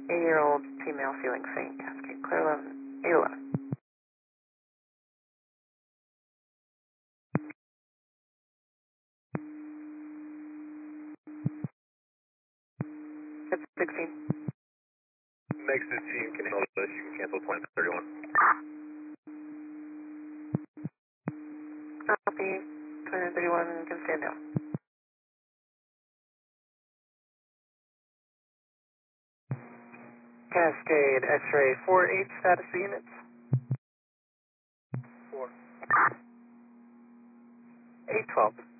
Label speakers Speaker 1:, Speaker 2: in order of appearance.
Speaker 1: 8-year-old female feeling faint. Cascade clear 11. 811. It's 16.
Speaker 2: Makes the team can handle this. You can cancel 2031.
Speaker 1: Copy. 2031 can stand down. Cascade X-ray 4H status units.
Speaker 2: 4.
Speaker 1: 812.